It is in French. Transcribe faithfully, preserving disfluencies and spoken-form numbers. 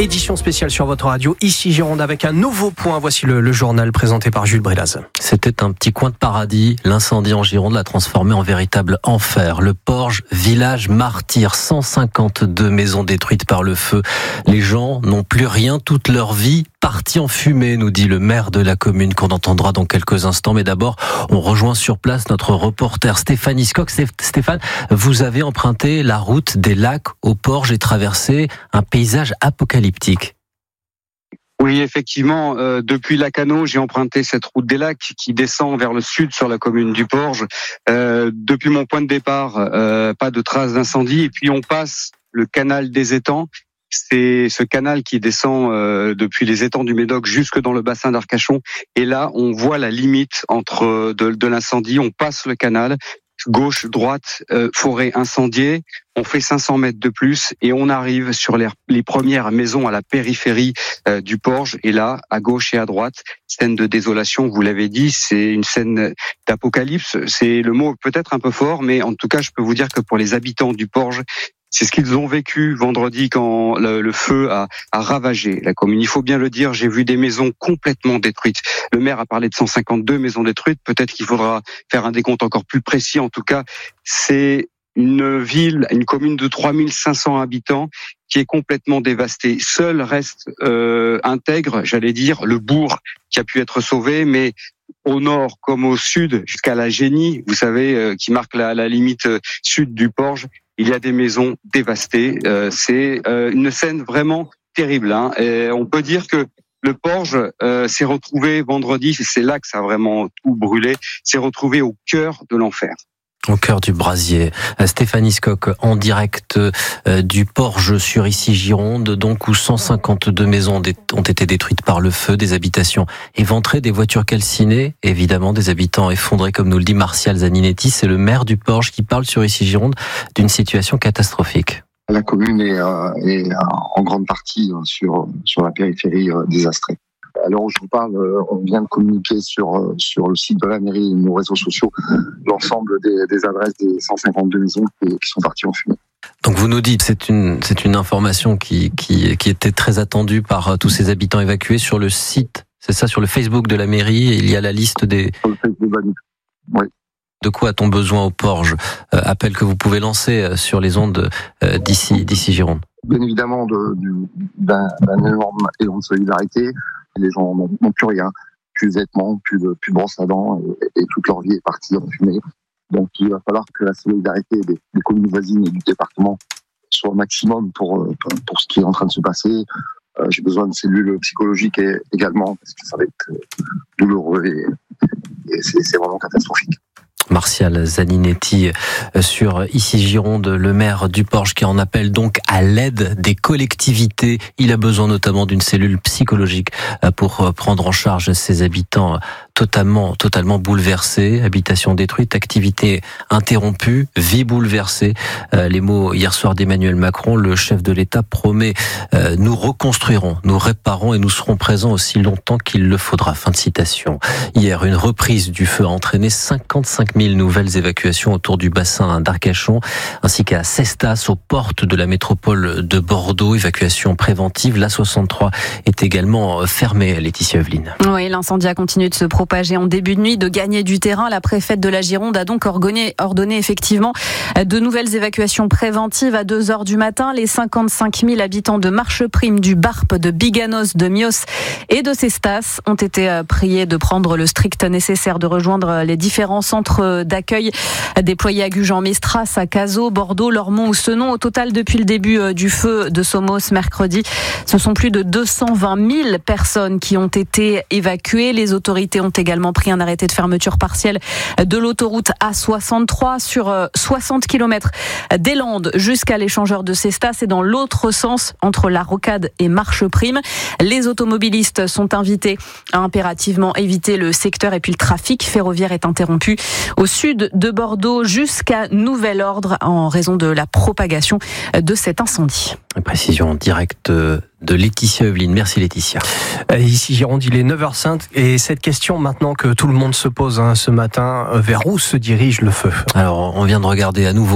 Édition spéciale sur votre radio, ici Gironde, avec un nouveau point. Voici le, le journal présenté par Jules Brélaz. C'était un petit coin de paradis. L'incendie en Gironde l'a transformé en véritable enfer. Le Porge, village martyr, cent cinquante-deux maisons détruites par le feu. Les gens n'ont plus rien toute leur vie. Parti en fumée, nous dit le maire de la commune, qu'on entendra dans quelques instants. Mais d'abord, on rejoint sur place notre reporter Stéphane Iscock. Stéphane, vous avez emprunté la route des lacs au Porge et traversé un paysage apocalyptique. Oui, effectivement, euh, depuis Lacanau, j'ai emprunté cette route des lacs qui descend vers le sud sur la commune du Porge. Euh, depuis mon point de départ, euh, pas de traces d'incendie. Et puis on passe le canal des étangs. C'est ce canal qui descend euh, depuis les étangs du Médoc jusque dans le bassin d'Arcachon. Et là, on voit la limite entre de, de l'incendie. On passe le canal, gauche, droite, euh, forêt incendiée. On fait cinq cents mètres de plus et on arrive sur les, les premières maisons à la périphérie euh, du Porge. Et là, à gauche et à droite, scène de désolation, vous l'avez dit, c'est une scène d'apocalypse. C'est le mot peut-être un peu fort, mais en tout cas, je peux vous dire que pour les habitants du Porge, c'est ce qu'ils ont vécu vendredi quand le, le feu a, a ravagé la commune. Il faut bien le dire, j'ai vu des maisons complètement détruites. Le maire a parlé de cent cinquante-deux maisons détruites. Peut-être qu'il faudra faire un décompte encore plus précis. En tout cas, c'est une ville, une commune de trois mille cinq cents habitants qui est complètement dévastée. Seul reste euh, intègre, j'allais dire, le bourg qui a pu être sauvé, mais au nord comme au sud, jusqu'à la Génie, vous savez, euh, qui marque la, la limite sud du Porge, il y a des maisons dévastées. Euh, c'est euh, une scène vraiment terrible. Hein. Et on peut dire que le Porge euh, s'est retrouvé vendredi, c'est là que ça a vraiment tout brûlé, s'est retrouvé au cœur de l'enfer. Au cœur du brasier. Stéphane Iscock, en direct euh, du Porge sur ici Gironde, donc où cent cinquante-deux maisons ont été détruites par le feu, des habitations éventrées, des voitures calcinées, évidemment des habitants effondrés, comme nous le dit Martial Zaninetti. C'est le maire du Porge qui parle sur ici Gironde d'une situation catastrophique. La commune est, euh, est en grande partie sur, sur la périphérie euh, désastrée. À l'heure où je vous parle, on vient de communiquer sur, sur le site de la mairie et nos réseaux sociaux l'ensemble des, des adresses des cent cinquante-deux maisons qui, qui sont parties en fumée. Donc vous nous dites, c'est une, c'est une information qui, qui, qui était très attendue par tous ces habitants évacués sur le site, c'est ça, sur le Facebook de la mairie, il y a la liste des... Sur le Facebook, oui. De quoi a-t-on besoin au Porge ? euh, Appel que vous pouvez lancer sur les ondes euh, d'ici, d'ici Gironde. Bien évidemment, de, du, d'un, d'un énorme élan de solidarité. Les gens n'ont, n'ont plus rien, plus de vêtements, plus de, plus de brosse à dents, et, et toute leur vie est partie en fumée. Donc il va falloir que la solidarité des, des communes voisines et du département soit au maximum pour, pour ce qui est en train de se passer. Euh, j'ai besoin de cellules psychologiques et, également, parce que ça va être douloureux et, et c'est, c'est vraiment catastrophique. Martial Zaninetti sur ici Gironde, le maire du Porge qui en appelle donc à l'aide des collectivités. Il a besoin notamment d'une cellule psychologique pour prendre en charge ses habitants totalement, totalement bouleversés. Habitation détruite, activité interrompue, vie bouleversée. Les mots hier soir d'Emmanuel Macron, le chef de l'État promet « Nous reconstruirons, nous réparons et nous serons présents aussi longtemps qu'il le faudra ». Fin de citation. Hier, une reprise du feu a entraîné cinquante-cinq mille nouvelles évacuations autour du bassin d'Arcachon, ainsi qu'à Cestas, aux portes de la métropole de Bordeaux. Évacuation préventive. L'A soixante-trois est également fermée, Laetitia Evelyne. Oui, l'incendie a continué de se propager en début de nuit, de gagner du terrain. La préfète de la Gironde a donc ordonné, ordonné effectivement de nouvelles évacuations préventives à deux heures du matin. Les cinquante-cinq mille habitants de Marcheprime, du Barp, de Biganos, de Mios et de Cestas ont été priés de prendre le strict nécessaire, de rejoindre les différents centres d'accueil déployés à Gujan, Mestras, à Cazaux, Bordeaux, Lormont ou Senon. Au total, depuis le début du feu de Somos mercredi, ce sont plus de deux cent vingt mille personnes qui ont été évacuées. Les autorités ont également pris un arrêté de fermeture partielle de l'autoroute A soixante-trois sur soixante kilomètres des Landes jusqu'à l'échangeur de Cestas et dans l'autre sens entre la Rocade et Marcheprime. Les automobilistes sont invités à impérativement éviter le secteur et puis le trafic ferroviaire est interrompu au sud de Bordeaux jusqu'à nouvel ordre en raison de la propagation de cet incendie. Précision directe de Laetitia Evelyne. Merci Laetitia. Ici Gironde, il est neuf heures cinq et cette question maintenant que tout le monde se pose hein, ce matin, vers où se dirige le feu ? Alors on vient de regarder à nouveau